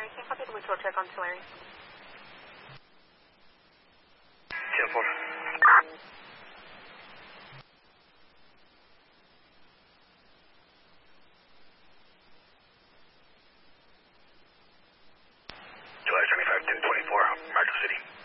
Can you copy the mutual check on Tulare? 10-4. July 25, 10-24, Marshall City.